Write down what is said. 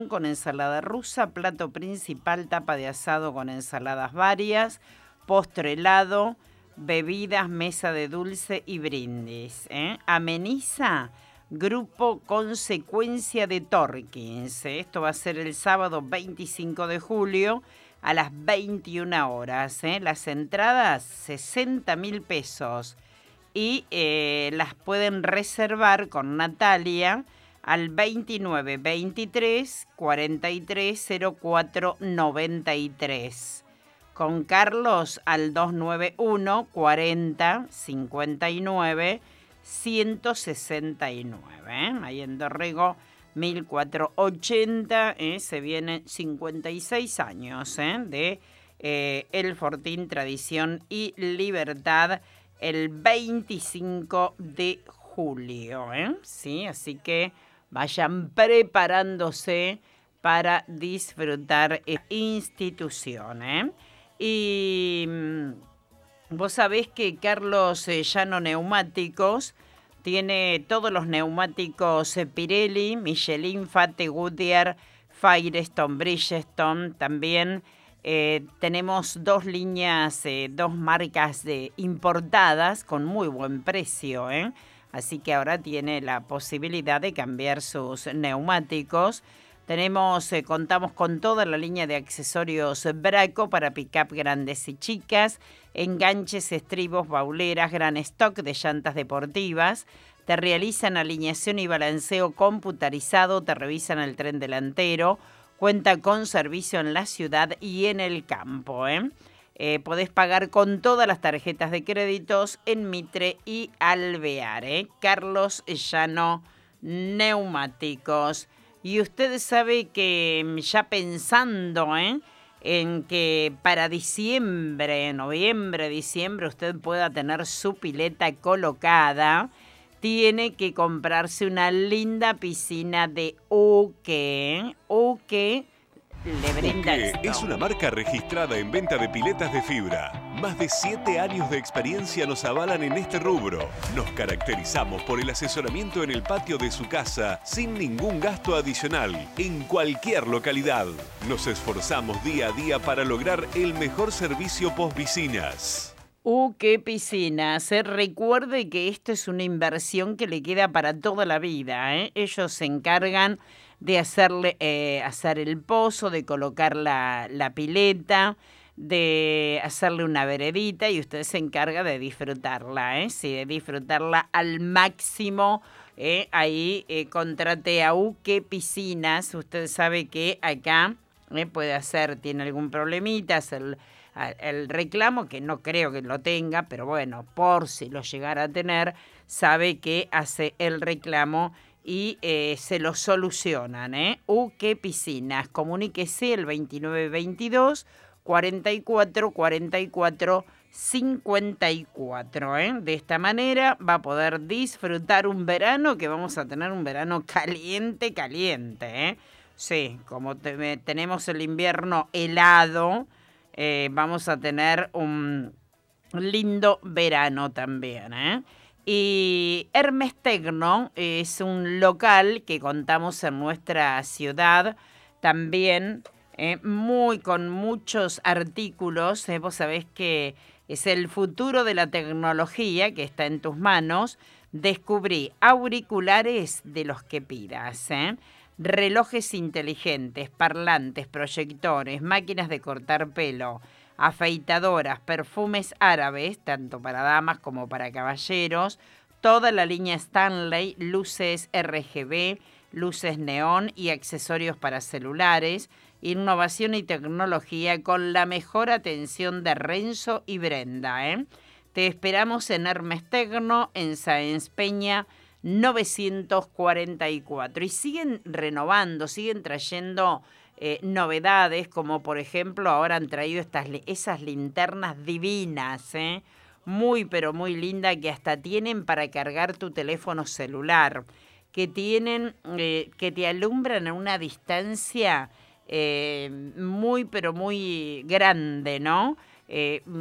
con ensalada rusa, plato principal, tapa de asado con ensaladas varias, postre helado, bebidas, mesa de dulce y brindis. Ameniza Grupo Consecuencia de Torkins. Esto va a ser el sábado 25 de julio a las 21 horas. Las entradas, 60.000 pesos. Y las pueden reservar con Natalia al 29 23 43 04 93. Con Carlos al 291 40 59 169. Ahí en Dorrego 1480. Se vienen 56 años de El Fortín, Tradición y Libertad el 25 de julio. Sí, así que vayan preparándose para disfrutar esta institución. Y vos sabés que Carlos Llano Neumáticos tiene todos los neumáticos Pirelli, Michelin, Fate, Goodyear, Firestone, Bridgestone. También tenemos dos líneas, dos marcas importadas con muy buen precio. Así que ahora tiene la posibilidad de cambiar sus neumáticos. Contamos con toda la línea de accesorios Braco para pick-up grandes y chicas, enganches, estribos, bauleras, gran stock de llantas deportivas. Te realizan alineación y balanceo computarizado, te revisan el tren delantero. Cuenta con servicio en la ciudad y en el campo. Podés pagar con todas las tarjetas de créditos en Mitre y Alvear. Carlos Llano Neumáticos. Y usted sabe que ya pensando en que para diciembre, noviembre, diciembre, usted pueda tener su pileta colocada, tiene que comprarse una linda piscina de Uke. Uke le brinda Uke esto. es una marca registrada en venta de piletas de fibra. Más de 7 años de experiencia nos avalan en este rubro. Nos caracterizamos por el asesoramiento en el patio de su casa sin ningún gasto adicional, en cualquier localidad. Nos esforzamos día a día para lograr el mejor servicio postpiscinas. Uke Piscinas. Recuerde que esto es una inversión que le queda para toda la vida. Ellos se encargan de hacer el pozo, de colocar la pileta, de hacerle una veredita y usted se encarga de disfrutarla, sí, de disfrutarla al máximo. Ahí contrate a Uke Piscinas. Usted sabe que acá tiene algún problemita, hacer el reclamo, que no creo que lo tenga, pero bueno, por si lo llegara a tener, sabe que hace el reclamo y se lo solucionan. Uke Piscinas, comuníquese el 2922 44 44 54. De esta manera va a poder disfrutar un verano, que vamos a tener un verano caliente, caliente. Sí, como tenemos el invierno helado, vamos a tener un lindo verano también. Y Hermes Tecno es un local que contamos en nuestra ciudad también, con muchos artículos. Vos sabés que es el futuro de la tecnología que está en tus manos. Descubrí auriculares de los que pidas, relojes inteligentes, parlantes, proyectores, máquinas de cortar pelo, afeitadoras, perfumes árabes, tanto para damas como para caballeros, toda la línea Stanley, luces RGB, luces neón y accesorios para celulares, innovación y tecnología con la mejor atención de Renzo y Brenda. Te esperamos en Hermes Tecno, en Sáenz Peña 944. Y siguen renovando, siguen trayendo novedades, como por ejemplo ahora han traído esas linternas divinas, muy pero muy lindas, que hasta tienen para cargar tu teléfono celular, que te alumbran a una distancia muy pero muy grande, ¿no?